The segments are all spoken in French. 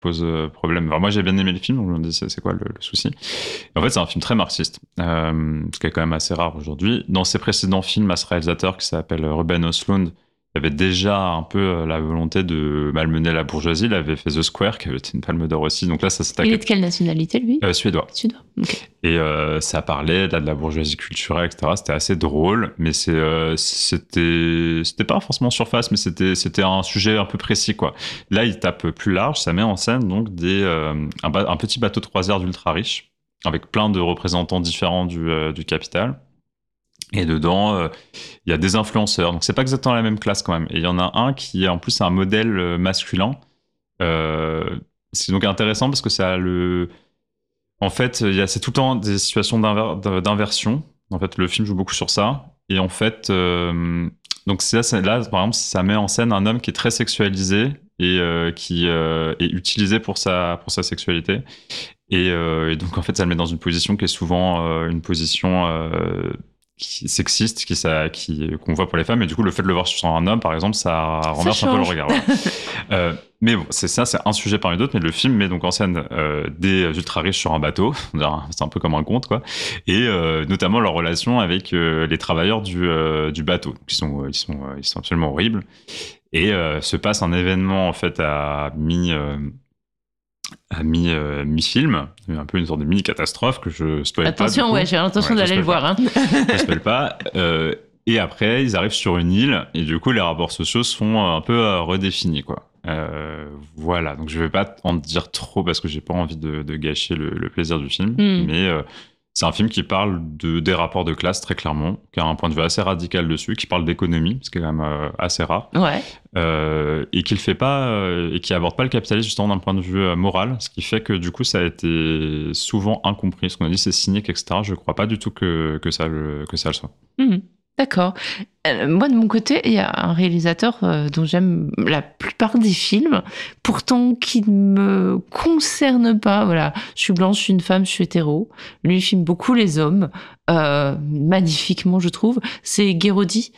pose problème. Alors, moi, j'ai bien aimé le film, donc je me dis, c'est quoi le souci? Et en fait, c'est un film très marxiste, ce qui est quand même assez rare aujourd'hui. Dans ses précédents films, à ce réalisateur qui s'appelle Ruben Östlund, il y avait déjà un peu la volonté de malmener la bourgeoisie. Il avait fait The Square, qui avait été une palme d'or aussi. Donc là, ça s'attaquait. Il est de quelle nationalité, lui? Suédois. Suédois, ok. Et ça parlait de la bourgeoisie culturelle, etc. C'était assez drôle, mais c'était pas forcément surface, mais c'était un sujet un peu précis, quoi. Là, il tape plus large. Ça met en scène donc un petit bateau de croisière d'ultra riches, avec plein de représentants différents du capital. Et dedans, il y a des influenceurs. Donc, c'est pas exactement la même classe quand même. Et il y en a un qui, en plus, c'est un modèle masculin. C'est donc intéressant parce que ça a En fait, c'est tout le temps des situations d'inversion. En fait, le film joue beaucoup sur ça. Et en fait, donc là, par exemple, ça met en scène un homme qui est très sexualisé et qui est utilisé pour sa sexualité. Et donc, en fait, ça le met dans une position qui est souvent une position sexiste qu'on voit pour les femmes, et du coup le fait de le voir sur un homme par exemple, ça renverse un peu le regard. Voilà. Mais bon, c'est un sujet parmi d'autres, mais le film met donc en scène des ultra riches sur un bateau, c'est un peu comme un conte, quoi, et notamment leur relation avec les travailleurs du bateau, ils sont absolument horribles, et se passe un événement en fait à mi-film, un peu une sorte de mini-catastrophe que je spoil pas. Attention, ouais, j'ai l'intention d'aller le voir. Hein. Je spoil pas. Et après, ils arrivent sur une île, et du coup, les rapports sociaux sont un peu redéfinis, quoi. Voilà, donc je vais pas en dire trop parce que j'ai pas envie de gâcher le plaisir du film, mais c'est un film qui parle des rapports de classe très clairement, qui a un point de vue assez radical dessus, qui parle d'économie, ce qui est quand même assez rare, et qui le fait pas, et qui aborde pas le capitalisme justement d'un point de vue moral, ce qui fait que du coup ça a été souvent incompris. Ce qu'on a dit, c'est cynique, etc. Je crois pas du tout que ça le soit. D'accord. Moi, de mon côté, il y a un réalisateur dont j'aime la plupart des films, pourtant qui ne me concerne pas. Voilà, je suis blanche, je suis une femme, je suis hétéro. Lui, il filme beaucoup les hommes, magnifiquement, je trouve. C'est Guéraudy.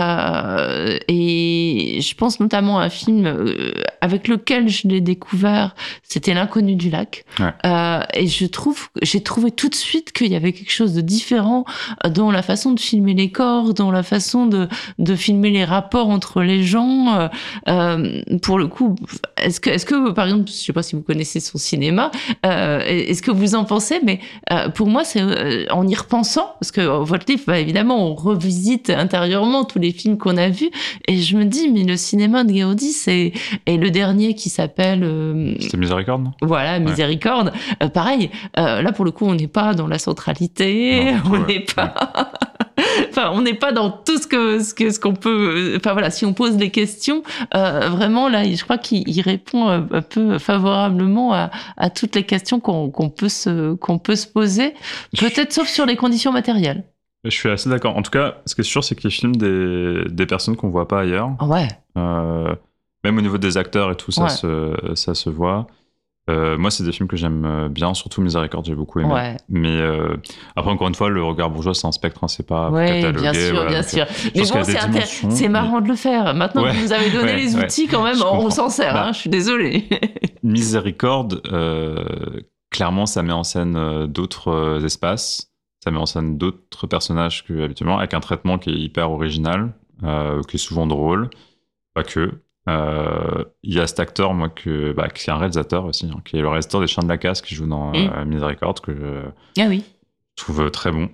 Et je pense notamment à un film avec lequel je l'ai découvert, c'était L'Inconnu du lac. Ouais. Et j'ai trouvé tout de suite qu'il y avait quelque chose de différent dans la façon de filmer les corps, dans la façon de filmer les rapports entre les gens. Pour le coup, est-ce que par exemple, je sais pas si vous connaissez son cinéma, est-ce que vous en pensez? Mais pour moi, c'est en y repensant, parce que votre livre, bah, évidemment, on revisite intérieurement tous les films qu'on a vus, et je me dis, mais le cinéma de Guéraudy, et le dernier qui s'appelle... C'était Miséricorde, non? Voilà, Miséricorde. Pareil, là, pour le coup, on n'est pas dans la centralité, on n'est pas... Enfin, on n'est pas dans tout ce qu'on peut. Enfin voilà, si on pose des questions, vraiment là, je crois qu'il répond un peu favorablement à toutes les questions qu'on peut se poser. Peut-être sauf sur les conditions matérielles. Je suis assez d'accord. En tout cas, ce qui est sûr, c'est qu'il filme des personnes qu'on voit pas ailleurs. Ouais. Même au niveau des acteurs et tout, ça se voit. Moi, c'est des films que j'aime bien, surtout Miséricorde, j'ai beaucoup aimé. Ouais. Mais après, encore une fois, le regard bourgeois, c'est un spectre, hein, c'est pas catalogué. Bien sûr, voilà, bien sûr. Mais bon, c'est marrant de le faire. Maintenant que vous nous avez donné les outils, quand même, on s'en sert. Hein, je suis désolée. Miséricorde, clairement, ça met en scène d'autres espaces, ça met en scène d'autres personnages qu'habituellement, avec un traitement qui est hyper original, qui est souvent drôle, pas que. Il y a cet acteur, moi, qui est un réalisateur aussi, hein, qui est le réalisateur des Chiens de la Casse, qui joue dans Miséricorde, que je trouve très bon.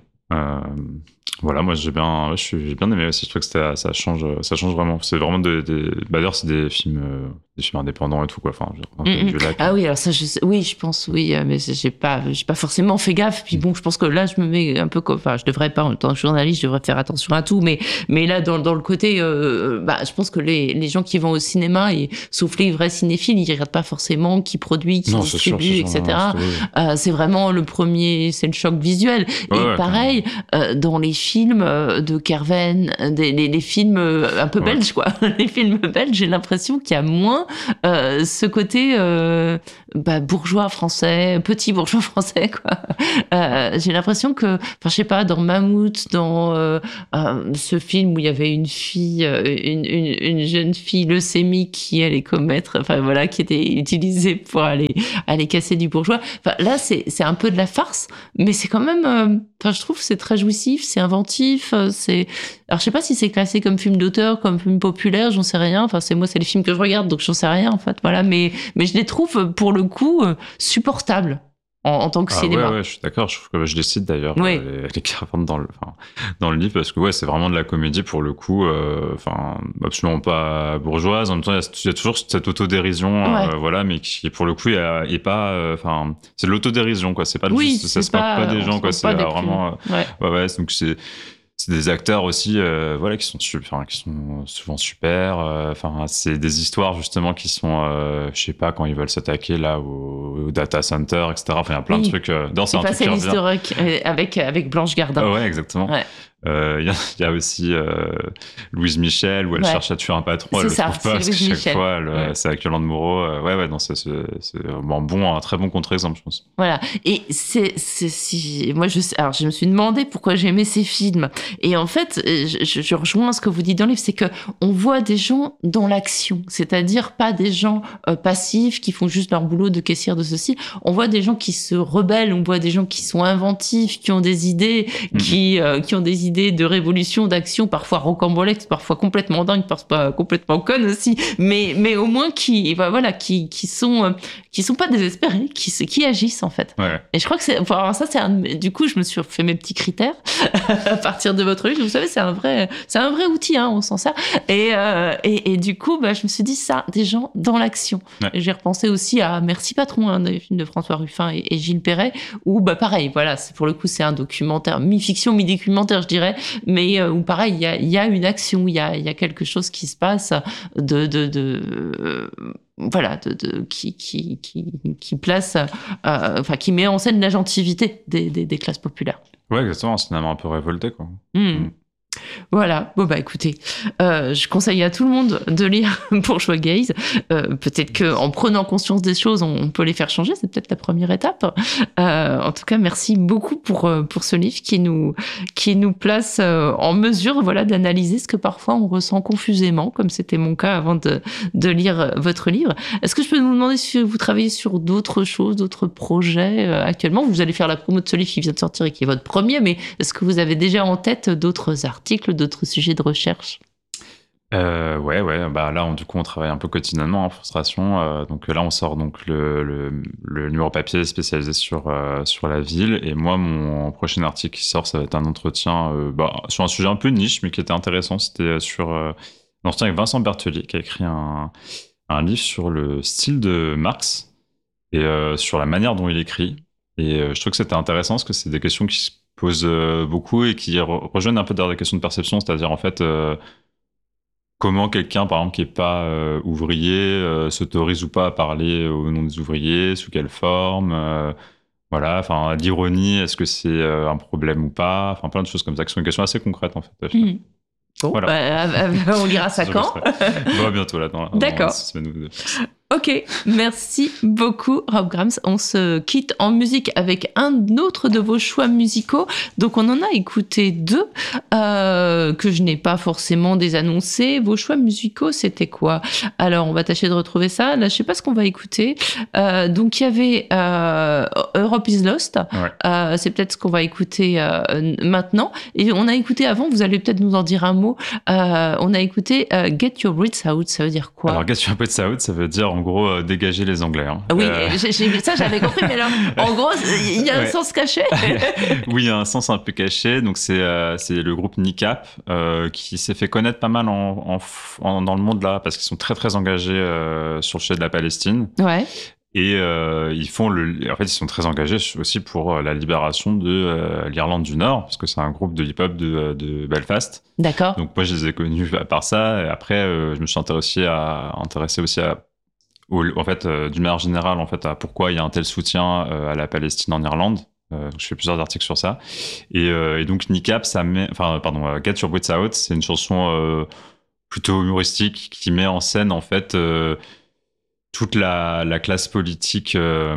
Voilà, moi j'ai bien aimé aussi. Je trouve que ça change vraiment. C'est vraiment d'ailleurs, c'est des films indépendants et tout, quoi. Enfin, ah oui, alors ça, je pense, oui, mais j'ai pas forcément fait gaffe. Puis bon, je pense que là, je me mets un peu enfin, je devrais pas, en tant que journaliste, je devrais faire attention à tout, mais là, dans le côté, je pense que les gens qui vont au cinéma, et sauf les vrais cinéphiles, ils regardent pas forcément qui produit, qui distribue, etc. C'est vraiment c'est le choc visuel. Et pareil, dans les films de Kerven, les films un peu belges, quoi. Les films belges, j'ai l'impression qu'il y a moins ce côté bourgeois français, petit bourgeois français, quoi. J'ai l'impression que, enfin, je sais pas, dans Mammouth, dans ce film où il y avait une fille, une jeune fille leucémique qui allait commettre, enfin voilà, qui était utilisée pour aller casser du bourgeois. Enfin là, c'est un peu de la farce, mais c'est quand même, enfin je trouve que c'est très jouissif, c'est inventif, c'est. Alors je sais pas si c'est classé comme film d'auteur, comme film populaire, j'en sais rien. Enfin c'est les films que je regarde, donc j'en sais rien en fait. Voilà, mais je les trouve pour le coup supportables en tant que cinéma. Ouais, je suis d'accord. Je trouve que je les cite d'ailleurs, Oui. les caravanes dans le livre, parce que ouais, c'est vraiment de la comédie pour le coup, enfin absolument pas bourgeoise. En même temps, il y a toujours cette autodérision, Ouais. voilà, mais qui pour le coup est pas, enfin, c'est de l'autodérision quoi. C'est pas Oui, juste, ça c'est se moque pas des on gens se quoi. moque C'est pas des vraiment, plus. Ouais. ouais, donc c'est des acteurs aussi, voilà, qui sont souvent super. Enfin, c'est des histoires justement qui sont, je sais pas, quand ils veulent s'attaquer là au data center, etc. Enfin, il y a plein de Oui. trucs. Dans c'est C'est un truc passé qui revient. l'historique avec Blanche Gardin. Ah ouais, exactement. Ouais. Il y a aussi Louise Michel où elle Ouais. cherche à tuer un patron, C'est elle le ça, trouve pas c'est parce que Louise chaque Michel. fois, Ouais. c'est avec Yolande Moreau. Ouais, non, c'est un très bon contre-exemple, je pense. Voilà. Et moi alors je me suis demandé pourquoi j'aimais ces films. Et en fait, je rejoins ce que vous dites dans le livre, c'est que on voit des gens dans l'action, c'est-à-dire pas des gens passifs qui font juste leur boulot de caissière de ceci. On voit des gens qui se rebellent, on voit des gens qui sont inventifs, qui ont des idées, qui ont des idées de révolution, d'action, parfois rocambolesques, parfois complètement dingues, parfois complètement connes aussi, mais au moins qui sont pas désespérés, qui agissent en fait. Ouais. Et je crois que du coup, je me suis fait mes petits critères à partir de votre livre. Vous savez, c'est un vrai outil, hein, on s'en sert. Et du coup, je me suis dit ça, des gens dans l'action. Ouais. Et j'ai repensé aussi à Merci Patron, hein, des films de François Ruffin et Gilles Perret, où pareil, voilà, pour le coup, c'est un documentaire, mi-fiction, mi-documentaire, je dirais, mais où pareil, il y a une action, il y a quelque chose qui se passe qui place, enfin, qui met en scène l'agentivité des classes populaires. Ouais, exactement, un cinéma un peu révolté, quoi. Voilà. Bon, écoutez, je conseille à tout le monde de lire Bourgeois Gaze. Peut-être qu'en prenant conscience des choses, on peut les faire changer. C'est peut-être la première étape. En tout cas, merci beaucoup pour ce livre qui nous place en mesure, voilà, d'analyser ce que parfois on ressent confusément, comme c'était mon cas avant de lire votre livre. Est-ce que je peux vous demander si vous travaillez sur d'autres choses, d'autres projets actuellement? Vous allez faire la promo de ce livre qui vient de sortir et qui est votre premier, mais est-ce que vous avez déjà en tête d'autres articles, d'autres sujets de recherche? Ouais. Là, du coup, on travaille un peu quotidiennement en frustration. Donc là, on sort donc le numéro papier spécialisé sur la ville. Et moi, mon prochain article qui sort, ça va être un entretien sur un sujet un peu niche, mais qui était intéressant. C'était sur un entretien avec Vincent Berthellier, qui a écrit un livre sur le style de Marx et sur la manière dont il écrit. Et je trouve que c'était intéressant parce que c'est des questions qui se posent beaucoup et qui rejoignent un peu dans des questions de perception, c'est-à-dire en fait comment quelqu'un, par exemple, qui n'est pas ouvrier, s'autorise ou pas à parler au nom des ouvriers, sous quelle forme, voilà, enfin l'ironie, est-ce que c'est un problème ou pas, enfin plein de choses comme ça qui sont des questions assez concrètes en fait. Bon, voilà. On lira ça quand? Bientôt là, dans D'accord. 6 semaines ou 2. Ok, merci beaucoup Rob Grams. On se quitte en musique avec un autre de vos choix musicaux. Donc on en a écouté 2 que je n'ai pas forcément désannoncés. Vos choix musicaux, c'était quoi? Alors on va tâcher de retrouver ça. Là, je sais pas ce qu'on va écouter. Donc il y avait Europe is Lost. Ouais. C'est peut-être ce qu'on va écouter maintenant. Et on a écouté avant, vous allez peut-être nous en dire un mot. On a écouté Get Your Brits Out. Ça veut dire quoi? Alors Get Your Brits Out, ça veut dire en gros dégager les Anglais. Hein. Oui, ça j'avais compris, mais alors en gros il y a un sens caché. Oui, il y a un sens un peu caché. Donc c'est le groupe NICAP qui s'est fait connaître pas mal dans le monde là parce qu'ils sont très très engagés sur le sujet de la Palestine. Ouais. Et en fait ils sont très engagés aussi pour la libération de l'Irlande du Nord parce que c'est un groupe de hip-hop de Belfast. D'accord. Donc moi je les ai connus à part ça. Et après je me suis intéressé aussi en fait, d'une manière générale, en fait, à pourquoi il y a un tel soutien à la Palestine en Irlande. Je fais plusieurs articles sur ça. Et donc, NICAP, Get Your Brits Out, c'est une chanson plutôt humoristique qui met en scène, en fait, toute la classe politique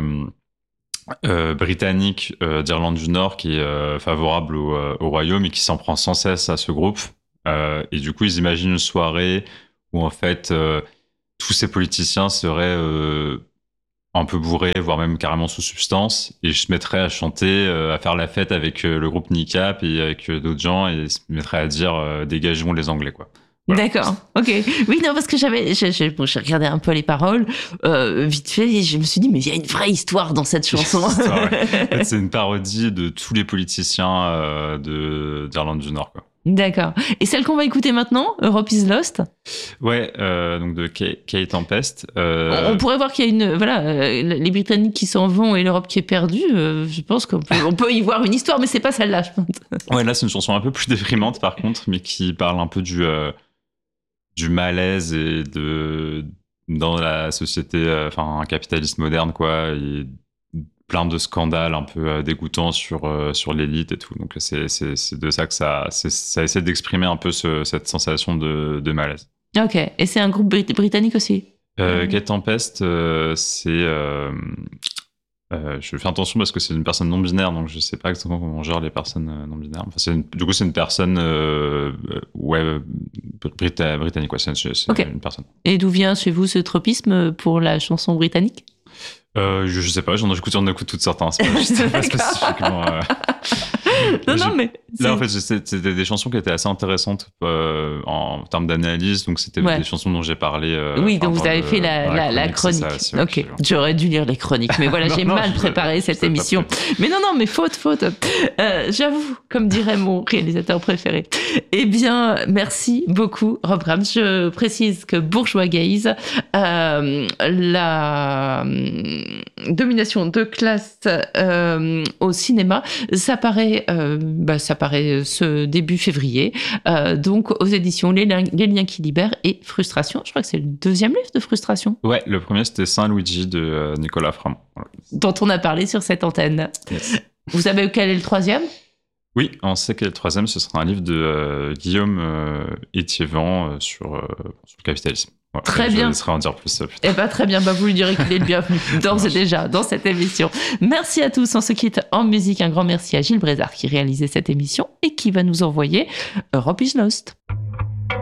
britannique d'Irlande du Nord qui est favorable au royaume et qui s'en prend sans cesse à ce groupe. Et du coup, ils imaginent une soirée où en fait tous ces politiciens seraient un peu bourrés, voire même carrément sous substance, et je se mettrais à chanter, à faire la fête avec le groupe Kneecap et avec d'autres gens, et se mettrais à dire dégageons les Anglais, quoi. Voilà. D'accord, ok. Oui, non, parce que j'ai regardé un peu les paroles vite fait et je me suis dit, mais il y a une vraie histoire dans cette chanson. Ouais. En fait, c'est une parodie de tous les politiciens d'Irlande du Nord, quoi. D'accord. Et celle qu'on va écouter maintenant, Europe is Lost. Ouais, donc de Kay Tempest. On pourrait voir qu'il y a les Britanniques qui s'en vont et l'Europe qui est perdue. Je pense qu'on peut y voir une histoire, mais c'est pas celle-là, je pense. Ouais, là c'est une chanson un peu plus déprimante par contre, mais qui parle un peu du malaise et dans la société, un capitalisme moderne, quoi. Et plein de scandales un peu dégoûtants sur l'élite et tout. Donc c'est de ça que ça essaie d'exprimer un peu cette sensation de malaise. Ok, et c'est un groupe britannique aussi. Kay Tempest, c'est... je fais attention parce que c'est une personne non-binaire, donc je sais pas exactement comment on gère les personnes non-binaires. Enfin, du coup, c'est une personne britannique, quoi. C'est okay. Une personne. Et d'où vient chez vous ce tropisme pour la chanson britannique? Je sais pas, j'en écoute toutes sortes, hein, je sais pas spécifiquement. Non, mais... Là, en fait, c'était des chansons qui étaient assez intéressantes en termes d'analyse, donc c'était des chansons dont j'ai parlé. Oui, donc vous avez fait la chronique. Ça, ok, j'aurais dû lire les chroniques, mais voilà, j'ai mal préparé cette émission. Mais non, mais faute. J'avoue, comme dirait mon réalisateur préféré. Eh bien, merci beaucoup, Rob Grams. Je précise que Bourgeois Gaze, la domination de classe au cinéma, ça paraît ce début février, donc aux éditions Les Liens qui libèrent et Frustration. Je crois que c'est le deuxième livre de Frustration. Ouais, le premier c'était Saint-Luigi de Nicolas Framont. Voilà. Dont on a parlé sur cette antenne. Yes. Vous savez quel est le troisième ? Oui, on sait que le troisième, ce sera un livre de Guillaume Étiévent sur le capitalisme. Ouais, très bien. Je laisserai en dire plus. Eh ben, très bien. Vous lui direz qu'il est le bienvenu d'ores et déjà dans cette émission. Merci à tous. On se quitte en musique. Un grand merci à Gilles Brézard qui réalisait cette émission et qui va nous envoyer Europe is Lost.